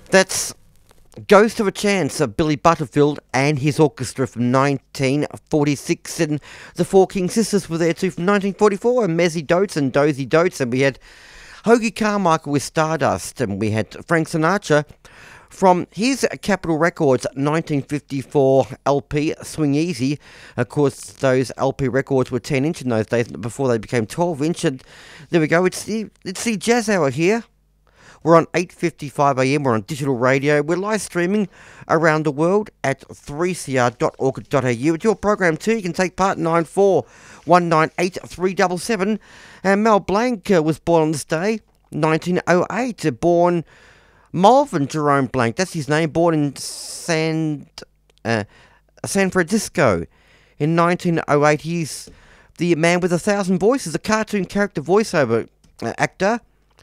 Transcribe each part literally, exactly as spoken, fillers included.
That's Ghost of a Chance of Billy Butterfield and his orchestra from nineteen forty-six, and the Four King Sisters were there too from nineteen forty-four, and Mezzy Dotes and Dozy Dotes, and we had Hoagie Carmichael with Stardust, and we had Frank Sinatra from his Capitol Records nineteen fifty-four L P, Swing Easy. Of course, those L P records were ten inch in those days before they became twelve inch, and there we go, it's the, it's the Jazz Hour here. We're on eight fifty-five a m, we're on digital radio, we're live streaming around the world at three c r dot org dot a u. It's your program too, you can take part in nine four one nine eight three seven seven. And Mel Blanc uh, was born on this day, nineteen oh eight, uh, born Malvin Jerome Blanc, that's his name, born in San, uh, San Francisco in nineteen oh eight. He's the man with a thousand voices, a cartoon character voiceover uh, actor.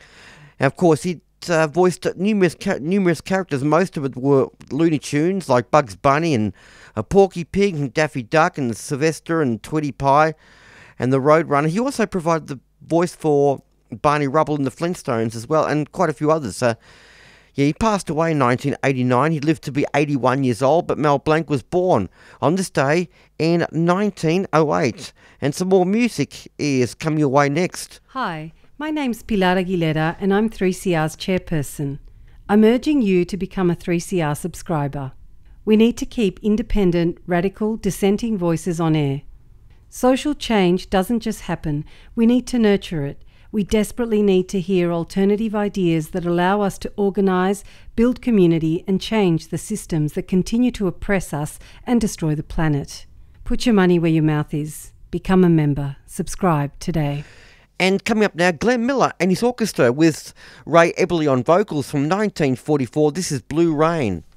And of course, he uh, voiced numerous ca- numerous characters. Most of it were Looney Tunes, like Bugs Bunny and uh, Porky Pig and Daffy Duck and Sylvester and Tweety Pie and the Roadrunner. He also provided the voice for Barney Rubble and the Flintstones as well, and quite a few others. Uh, yeah, he passed away in nineteen eighty-nine. He lived to be eighty-one years old, but Mel Blanc was born on this day in nineteen oh eight. And some more music is coming your way next. Hi. My name's Pilar Aguilera and I'm three C R's chairperson. I'm urging you to become a three C R subscriber. We need to keep independent, radical, dissenting voices on air. Social change doesn't just happen, we need to nurture it. We desperately need to hear alternative ideas that allow us to organise, build community and change the systems that continue to oppress us and destroy the planet. Put your money where your mouth is. Become a member. Subscribe today. And coming up now, Glenn Miller and his orchestra with Ray Eberly on vocals from nineteen forty-four. This is Blue Rain.